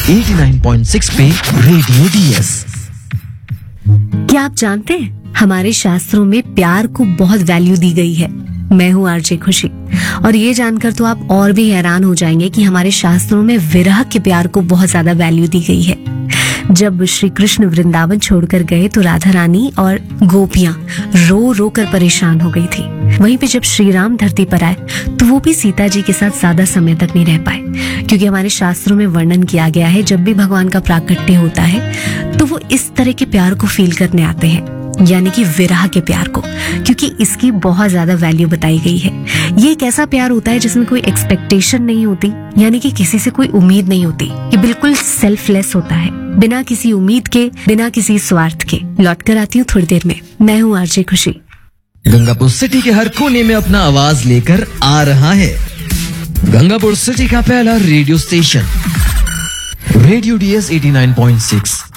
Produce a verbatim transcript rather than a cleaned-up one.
नवासी पॉइंट छह पे रेडियो डीएस। क्या आप जानते हैं हमारे शास्त्रों में प्यार को बहुत वैल्यू दी गई है। मैं हूँ आरजे खुशी और ये जानकर तो आप और भी हैरान हो जाएंगे कि हमारे शास्त्रों में विरह के प्यार को बहुत ज्यादा वैल्यू दी गई है। जब श्री कृष्ण वृंदावन छोड़कर गए तो राधा रानी और गोपियां रो रो कर परेशान हो गई थी। वहीं पे जब श्री राम धरती पर आए तो वो भी सीता जी के साथ ज्यादा समय तक नहीं रह पाए, क्योंकि हमारे शास्त्रों में वर्णन किया गया है जब भी भगवान का प्राकट्य होता है तो वो इस तरह के प्यार को फील करने आते हैं, यानी कि विरह के प्यार को, क्योंकि इसकी बहुत ज्यादा वैल्यू बताई गई है। ये एक ऐसा प्यार होता है जिसमें कोई एक्सपेक्टेशन नहीं होती, यानी कि किसी से कोई उम्मीद नहीं होती। ये बिल्कुल सेल्फलेस होता है, बिना किसी उम्मीद के, बिना किसी स्वार्थ के। लौट कर आती हूँ थोड़ी देर में। मैं हूँ आरजे खुशी। गंगापुर सिटी के हर कोने में अपना आवाज लेकर आ रहा है गंगापुर सिटी का पहला रेडियो स्टेशन रेडियो डीएस नवासी पॉइंट छह।